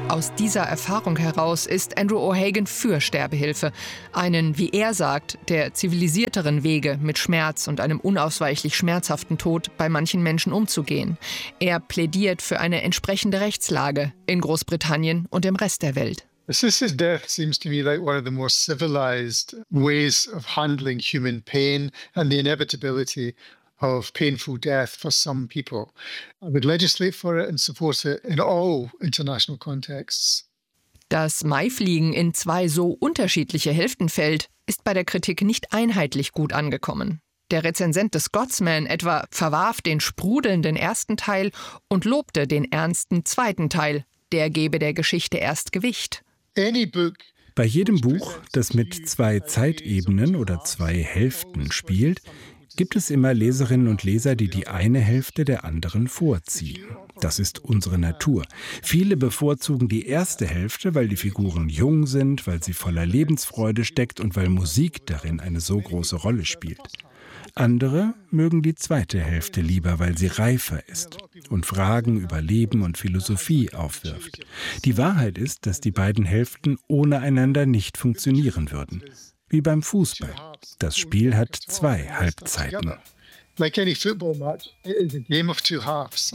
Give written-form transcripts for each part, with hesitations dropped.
Aus dieser Erfahrung heraus ist Andrew O'Hagan für Sterbehilfe. Einen, wie er sagt, der zivilisierteren Wege, mit Schmerz und einem unausweichlich schmerzhaften Tod bei manchen Menschen umzugehen. Er plädiert für eine entsprechende Rechtslage in Großbritannien und im Rest der Welt. Assisted death seems to me like one of the more civilized ways of handling human pain and the inevitability of painful death for some people. I would legislate for it and support it in all international contexts. Dass Maifliegen in zwei so unterschiedliche Hälften fällt, ist bei der Kritik nicht einheitlich gut angekommen. Der Rezensent des Scotsman etwa verwarf den sprudelnden ersten Teil und lobte den ernsten zweiten Teil. Der gebe der Geschichte erst Gewicht. Bei jedem Buch, das mit zwei Zeitebenen oder zwei Hälften spielt, gibt es immer Leserinnen und Leser, die die eine Hälfte der anderen vorziehen. Das ist unsere Natur. Viele bevorzugen die erste Hälfte, weil die Figuren jung sind, weil sie voller Lebensfreude steckt und weil Musik darin eine so große Rolle spielt. Andere mögen die zweite Hälfte lieber, weil sie reifer ist und Fragen über Leben und Philosophie aufwirft. Die Wahrheit ist, dass die beiden Hälften ohne einander nicht funktionieren würden. Wie beim Fußball. Das Spiel hat zwei Halbzeiten. Like any football match, it is a game of two halves.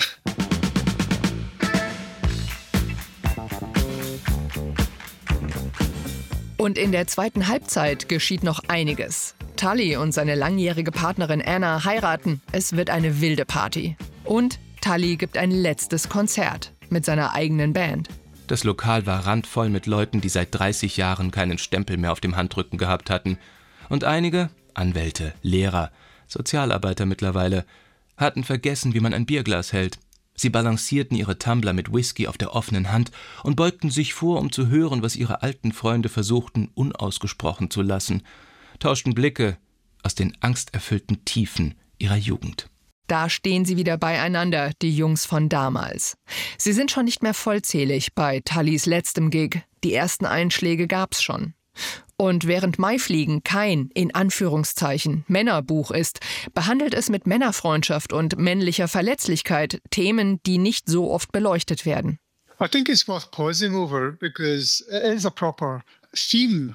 Und in der zweiten Halbzeit geschieht noch einiges. Tully und seine langjährige Partnerin Anna heiraten. Es wird eine wilde Party. Und Tully gibt ein letztes Konzert mit seiner eigenen Band. Das Lokal war randvoll mit Leuten, die seit 30 Jahren keinen Stempel mehr auf dem Handrücken gehabt hatten. Und einige, Anwälte, Lehrer, Sozialarbeiter mittlerweile, hatten vergessen, wie man ein Bierglas hält. Sie balancierten ihre Tumbler mit Whisky auf der offenen Hand und beugten sich vor, um zu hören, was ihre alten Freunde versuchten, unausgesprochen zu lassen, tauschten Blicke aus den angsterfüllten Tiefen ihrer Jugend. Da stehen sie wieder beieinander, die Jungs von damals. Sie sind schon nicht mehr vollzählig bei Tullys letztem Gig. Die ersten Einschläge gab's schon. Und während Maifliegen kein, in Anführungszeichen, Männerbuch ist, behandelt es mit Männerfreundschaft und männlicher Verletzlichkeit Themen, die nicht so oft beleuchtet werden. I think it's worth pausing over because it is a proper theme.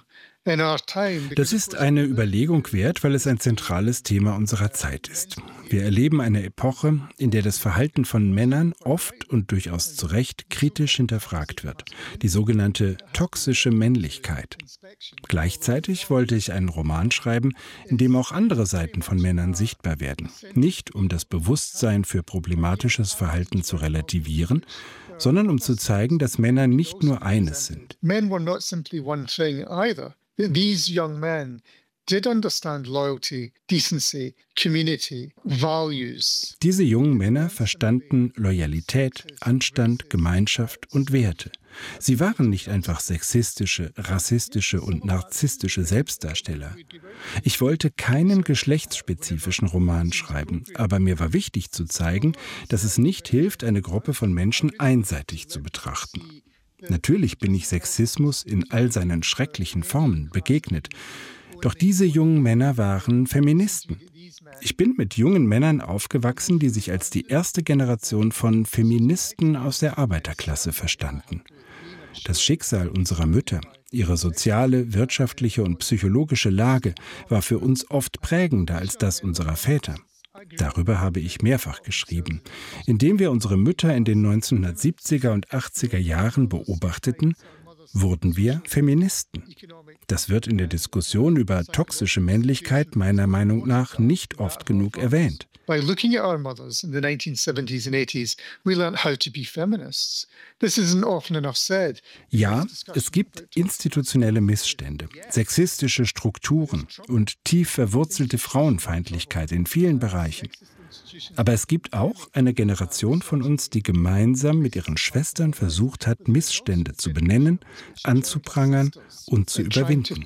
Das ist eine Überlegung wert, weil es ein zentrales Thema unserer Zeit ist. Wir erleben eine Epoche, in der das Verhalten von Männern oft und durchaus zu Recht kritisch hinterfragt wird. Die sogenannte toxische Männlichkeit. Gleichzeitig wollte ich einen Roman schreiben, in dem auch andere Seiten von Männern sichtbar werden. Nicht um das Bewusstsein für problematisches Verhalten zu relativieren, sondern um zu zeigen, dass Männer nicht nur eines sind. Men were not simply one thing either. These young men did understand loyalty, decency, community, values. Diese jungen Männer verstanden Loyalität, Anstand, Gemeinschaft und Werte. Sie waren nicht einfach sexistische, rassistische und narzisstische Selbstdarsteller. Ich wollte keinen geschlechtsspezifischen Roman schreiben, aber mir war wichtig zu zeigen, dass es nicht hilft, eine Gruppe von Menschen einseitig zu betrachten. Natürlich bin ich Sexismus in all seinen schrecklichen Formen begegnet. Doch diese jungen Männer waren Feministen. Ich bin mit jungen Männern aufgewachsen, die sich als die erste Generation von Feministen aus der Arbeiterklasse verstanden. Das Schicksal unserer Mütter, ihre soziale, wirtschaftliche und psychologische Lage war für uns oft prägender als das unserer Väter. Darüber habe ich mehrfach geschrieben. Indem wir unsere Mütter in den 1970er und 80er Jahren beobachteten, wurden wir Feministen. Das wird in der Diskussion über toxische Männlichkeit meiner Meinung nach nicht oft genug erwähnt. By looking at our mothers in the 1970s and 80s, we learned how to be feminists. This isn't often enough said. Ja, es gibt institutionelle Missstände, sexistische Strukturen und tief verwurzelte Frauenfeindlichkeit in vielen Bereichen. Aber es gibt auch eine Generation von uns, die gemeinsam mit ihren Schwestern versucht hat, Missstände zu benennen, anzuprangern und zu überwinden.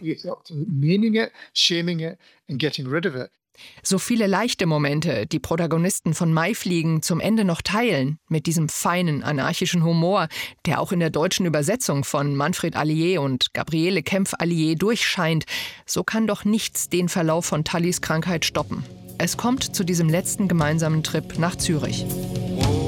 So viele leichte Momente, die Protagonisten von Maifliegen zum Ende noch teilen, mit diesem feinen, anarchischen Humor, der auch in der deutschen Übersetzung von Manfred Allier und Gabriele Kempf-Allier durchscheint, so kann doch nichts den Verlauf von Tullys Krankheit stoppen. Es kommt zu diesem letzten gemeinsamen Trip nach Zürich.